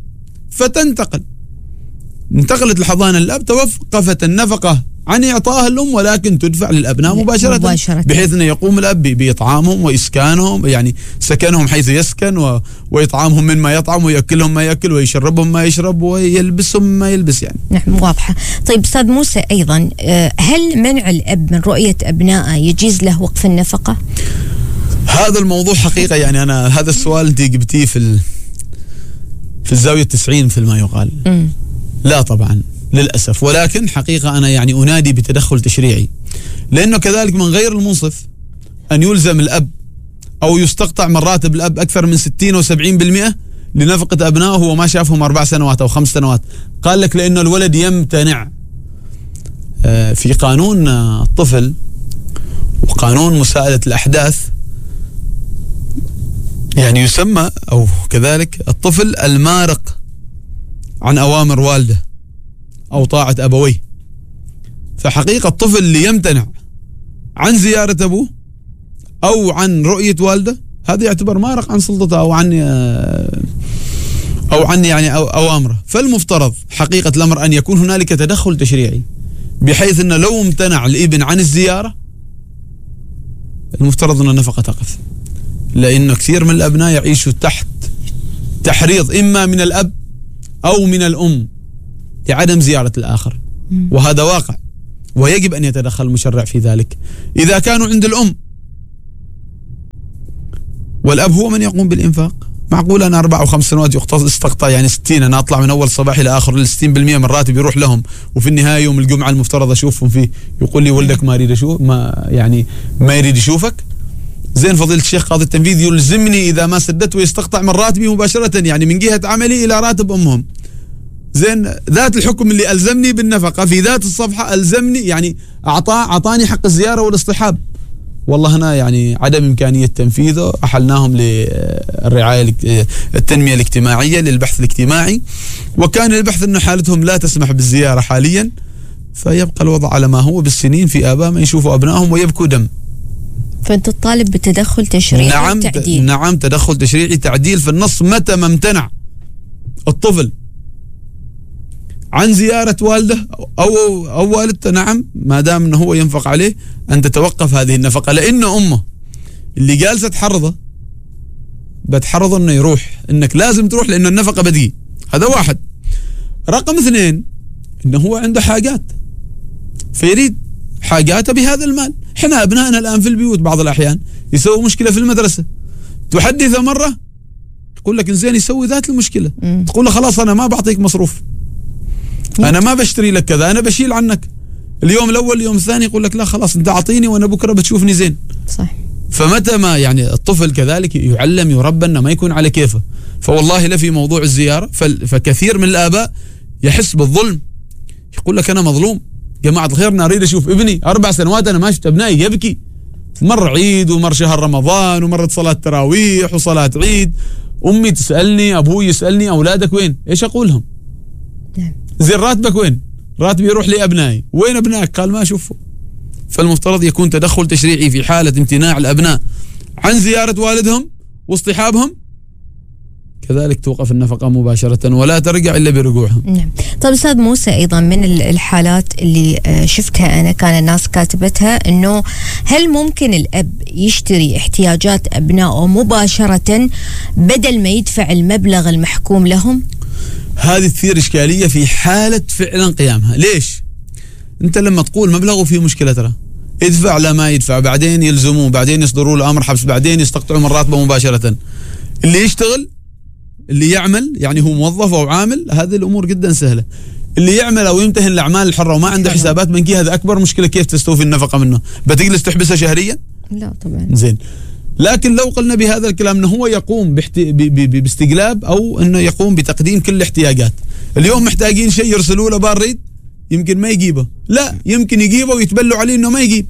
انتقلت الحضانة للأب، توقفت النفقة عن إعطائها الأم، ولكن تدفع للأبناء مباشرة. بحيث أنه يقوم الأب بإطعامهم وإسكانهم، يعني سكنهم حيث يسكن، وإطعامهم مما يطعم، ويأكلهم ما يأكل، ويشربهم ما يشرب، ويلبسهم ما يلبس يعني. نعم، واضحة. طيب أستاذ موسى، أيضا هل منع الأب من رؤية أبنائه يجيز له وقف النفقة؟ هذا الموضوع حقيقة يعني أنا هذا السؤال أنت جبتيه في الزاوية 90 مثل ما يقال. لا طبعا للأسف، ولكن حقيقة أنا يعني أنادي بتدخل تشريعي، لأنه كذلك من غير المنصف أن يلزم الأب أو يستقطع من راتب الأب أكثر من 60 و 70% لنفقة أبنائه وهو ما شافهم 4 سنوات أو 5 سنوات. قال لك لأنه الولد يمتنع. في قانون الطفل وقانون مساءلة الأحداث يعني يسمى أو كذلك الطفل المارق عن أوامر والده أو طاعة أبويه. فحقيقة الطفل اللي يمتنع عن زيارة أبوه أو عن رؤية والده، هذا يعتبر مارق عن سلطته أو عن يعني أوامره. فالمفترض حقيقة الأمر أن يكون هنالك تدخل تشريعي بحيث أنه لو امتنع الابن عن الزيارة المفترض أن النفقة تقف، لأنه كثير من الأبناء يعيشوا تحت تحريض إما من الأب أو من الأم لعدم زيارة الآخر، وهذا واقع ويجب أن يتدخل المشرع في ذلك. إذا كانوا عند الأم والأب هو من يقوم بالإنفاق، معقول أنا 4 أو 5 سنوات استقطع يعني 60، أنا أطلع من أول الصباح إلى آخر 60% من راتبي يروح لهم، وفي النهاية يوم الجمعة المفترض أشوفهم فيه يقول لي ولدك ما يريد أشوف، ما يريد يشوفك. زين فضيلة الشيخ قاضي التنفيذ يلزمني إذا ما سددت ويستقطع من راتبي مباشرة، يعني من جهة عملي إلى راتب أمهم. زين ذات الحكم اللي ألزمني بالنفقة في ذات الصفحة ألزمني، يعني أعطاني حق الزيارة والاصطحاب. والله هنا يعني عدم إمكانية تنفيذه، أحلناهم للرعاية التنمية الاجتماعية للبحث الاجتماعي، وكان البحث أن حالتهم لا تسمح بالزيارة حاليا، فيبقى الوضع على ما هو بالسنين في آباء ما يشوفوا أبنائهم ويبكوا دم. فأنت تطالب بتدخل تشريعي تعديل. نعم تدخل تشريعي تعديل في النص. متى ما امتنع الطفل عن زيارة والده أو والدته، نعم ما دام أنه هو ينفق عليه أن تتوقف هذه النفقة، لأن أمه اللي جالسة تحرضه بتحرضه أنه يروح، أنك لازم تروح لأنه النفقة بدي. هذا واحد. رقم 2 أنه هو عنده حاجات فيريد حاجاته بهذا المال. احنا أبنائنا الآن في البيوت بعض الأحيان يسوي مشكلة في المدرسة، تحدثه مرة يقول لك إنزين يسوي ذات المشكلة، تقول له خلاص أنا ما بعطيك مصروف، أنا ما بشتري لك كذا، أنا بشيل عنك. اليوم الأول اليوم الثاني يقول لك لا خلاص أنت أعطيني وأنا بكرة بتشوفني زين. صح. فمتى ما يعني الطفل كذلك يعلم يربى أنه ما يكون على كيفه. فوالله لا في موضوع الزيارة فكثير من الآباء يحس بالظلم، يقول لك أنا مظلوم، جماعة الخير أنا أريد أشوف ابني 4 سنوات أنا ما شفت أبنائي، يبكي. مر عيد ومر شهر رمضان ومرت صلاة تراويح وصلاة عيد، أمي تسألني، أبوي يسألني أولادك وين؟ إيش أقول لهم؟ زين راتبك وين؟ راتبي يروح لأبنائي، وين أبنائك؟ قال ما أشوفه. فالمفترض يكون تدخل تشريعي في حالة امتناع الأبناء عن زيارة والدهم واصطحابهم، كذلك توقف النفقة مباشرة ولا ترجع إلا برجوعهم. نعم. طيب أستاذ موسى، أيضا من الحالات اللي شفتها أنا كان الناس كاتبتها إنه هل ممكن الأب يشتري احتياجات أبنائه مباشرة بدل ما يدفع المبلغ المحكوم لهم؟ هذه تثير إشكالية في حالة فعلا قيامها. ليش؟ أنت لما تقول مبلغ وفيه مشكلة ترى ادفع لا ما يدفع، بعدين يلزموه، بعدين يصدروا له أمر حبس، بعدين يستقطعوا من راتبه مباشرة. اللي يشتغل اللي يعمل يعني هو موظف أو عامل هذه الأمور جدا سهلة. اللي يعمل أو يمتهن الأعمال الحرة وما عنده حسابات بنكية هذا أكبر مشكلة. كيف تستوفي النفقة منه؟ بتجلس تحبسها شهريا؟ لا طبعا. زين. لكن لو قلنا بهذا الكلام أنه هو يقوم باستجلاب أو أنه يقوم بتقديم كل الاحتياجات. اليوم محتاجين شيء يرسلوا له باريد يمكن ما يجيبه، لا يمكن يجيبه ويتبلوا عليه أنه ما يجيب.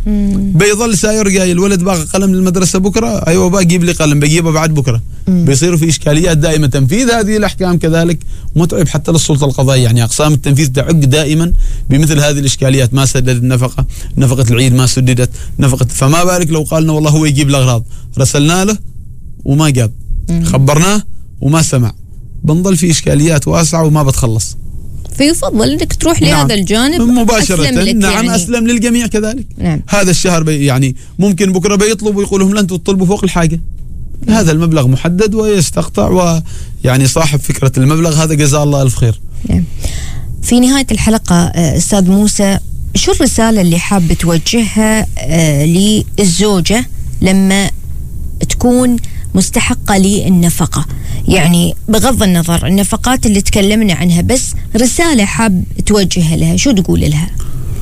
بيظل ساير جاي الولد باقي قلم للمدرسة بكرة، أيوة بقى جيب لي قلم بجيبه بعد بكرة. بيصيروا في إشكاليات دائما. تنفيذ هذه الأحكام كذلك متعب حتى للسلطة القضائية، يعني أقسام التنفيذ تعق دائما بمثل هذه الإشكاليات. ما سددت النفقة، نفقة العيد ما سددت، نفقة، فما بالك لو قالنا والله هو يجيب الأغراض، رسلنا له وما جاب، خبرناه وما سمع، بنضل في إشكاليات واسعة وما بتخلص. فيفضل انك تروح لهذا الجانب مباشرة. نعم يعني. أسلم للجميع كذلك. نعم. هذا الشهر يعني ممكن بكرة بيطلب ويقول لهم لا أنتم تطلبوا فوق الحاجة. هذا المبلغ محدد ويستقطع، ويعني صاحب فكرة المبلغ هذا جزاه الله ألف خير. نعم. في نهاية الحلقة أستاذ موسى، شو الرسالة اللي حاب توجهها للزوجة لما تكون مستحقة للنفقة؟ يعني بغض النظر النفقات اللي تكلمنا عنها، بس رسالة حاب توجهها لها، شو تقول لها؟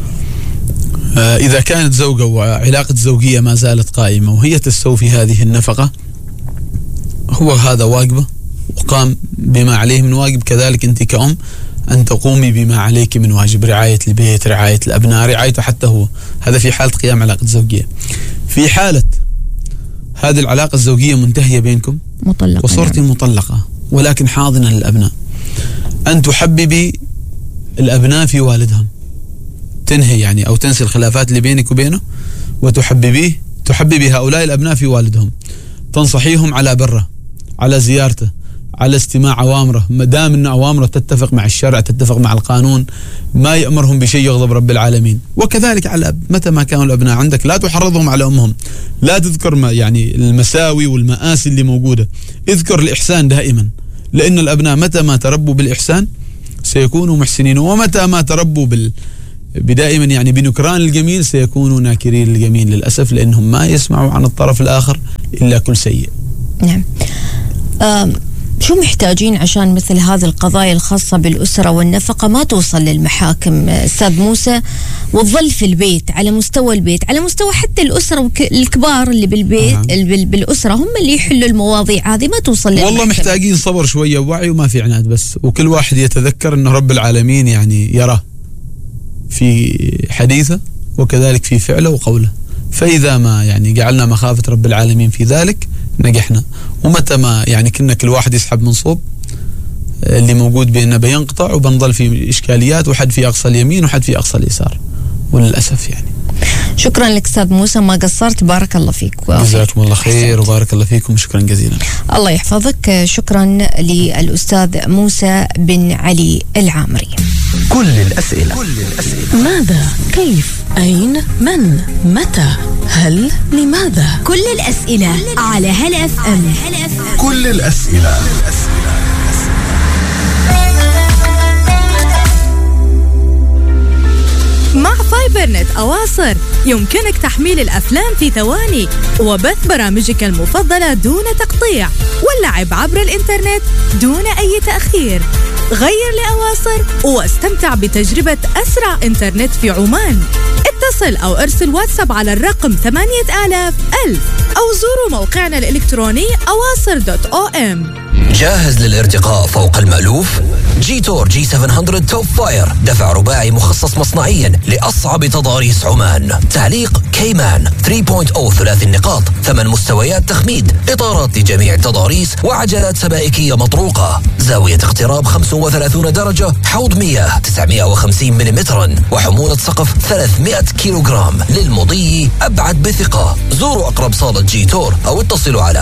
إذا كانت زوجة وعلاقة زوجية ما زالت قائمة وهي تستوفي هذه النفقة، هو هذا واجبه وقام بما عليه من واجب. كذلك أنت كأم أن تقومي بما عليك من واجب، رعاية البيت، رعاية الأبناء، رعايته حتى هو. هذا في حالة قيام علاقة زوجية. في حالة هذه العلاقة الزوجية منتهية بينكم مطلقة وصرتي مطلقة ولكن حاضنة للأبناء، أن تحببي الأبناء في والدهم، تنهي يعني أو تنسي الخلافات اللي بينك وبينه، وتحببي هؤلاء الأبناء في والدهم، تنصحيهم على بره، على زيارته، على استماع أوامره، ما دام أن أوامره تتفق مع الشرع، تتفق مع القانون، ما يأمرهم بشيء يغضب رب العالمين. وكذلك على الأب، متى ما كانوا الأبناء عندك لا تحرضهم على أمهم، لا تذكر ما يعني المساوي والمآسي اللي موجودة، اذكر الإحسان دائما، لأن الأبناء متى ما تربوا بالإحسان سيكونوا محسنين، ومتى ما تربوا بدائما يعني بنكران الجميل سيكونوا ناكرين الجميل للأسف، لأنهم ما يسمعوا عن الطرف الآخر إلا كل سيء. نعم. شو محتاجين عشان مثل هذه القضايا الخاصة بالأسرة والنفقة ما توصل للمحاكم أستاذ موسى، وتظل في البيت، على مستوى البيت، على مستوى حتى الأسرة الكبار اللي بالبيت بالأسرة هم اللي يحلوا المواضيع هذه، ما توصل للمحاكم؟ والله محتاجين صبر شوية ووعي وما في عناد بس، وكل واحد يتذكر أنه رب العالمين يعني يراه في حديثه وكذلك في فعله وقوله، فإذا ما يعني جعلنا مخافة رب العالمين في ذلك نجحنا. ومتى ما يعني كنا كل واحد يسحب من صوب اللي موجود بيننا بينقطع، وبنضل في إشكاليات، وحد في أقصى اليمين وحد في أقصى اليسار وللأسف يعني. شكرا لك أستاذ موسى، ما قصرت، بارك الله فيك. جزاكم الله خير وبارك الله فيكم، شكرا جزيلا. الله يحفظك. شكرا للأستاذ موسى بن علي العامري. كل الأسئلة. ماذا؟ كيف؟ أين؟ من؟ متى؟ هل؟ لماذا؟ كل الأسئلة على هلا اف ام. كل الأسئلة. مع فايبرنت أواصر يمكنك تحميل الأفلام في ثواني وبث برامجك المفضلة دون تقطيع واللعب عبر الإنترنت دون أي تأخير. غير لأواصر واستمتع بتجربة أسرع إنترنت في عمان. اتصل أو ارسل واتساب على الرقم 8000 أو زوروا موقعنا الإلكتروني awasr.om. جاهز للارتقاء فوق المألوف؟ جيتور G700 توب فاير، دفع رباعي مخصص مصنعيا لأصعب تضاريس عمان، تعليق كيمان 3.0 ثلاثي النقاط، 8 مستويات تخميد، إطارات لجميع التضاريس، وعجلات سبائكية مطروقة، زاوية اقتراب 35 درجة، حوض مياه 950 ملم، وحمولة سقف 300 كيلوغرام للمضي أبعد بثقة. زوروا أقرب صالة جيتور أو اتصلوا على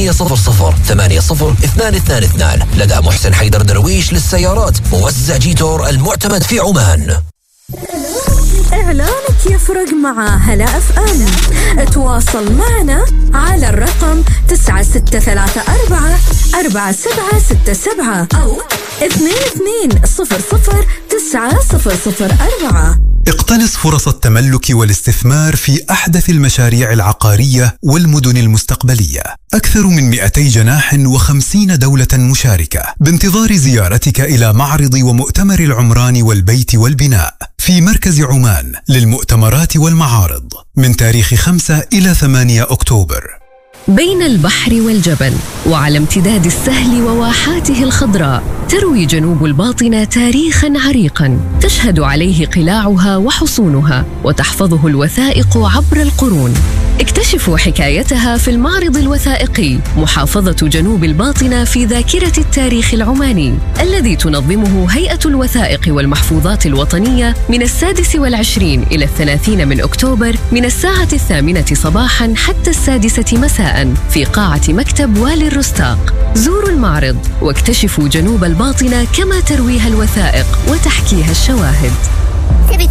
800-80-222 لدى محسن حيدر درويش للسيارات، موزع جيتور المعتمد في عمان. إعلانك يفرق مع هلا اف ام. تواصل معنا على الرقم 9634-4767 أو 2200-9004. اقتنص فرص التملك والاستثمار في أحدث المشاريع العقارية والمدن المستقبلية. أكثر من 200 جناح و50 دولة مشاركة، بانتظار زيارتك إلى معرض ومؤتمر العمران والبيت والبناء في مركز عمان للمؤتمرات والمعارض من تاريخ 5 إلى 8 أكتوبر. بين البحر والجبل وعلى امتداد السهل وواحاته الخضراء تروي جنوب الباطنة تاريخاً عريقاً تشهد عليه قلاعها وحصونها وتحفظه الوثائق عبر القرون. اكتشفوا حكايتها في المعرض الوثائقي محافظة جنوب الباطنة في ذاكرة التاريخ العماني الذي تنظمه هيئة الوثائق والمحفوظات الوطنية من 26 إلى 30 من أكتوبر من الساعة 8 صباحاً حتى 6 مساءً في قاعة مكتب والي الرستاق. زوروا المعرض واكتشفوا جنوب الباطنة كما ترويها الوثائق وتحكيها الشواهد.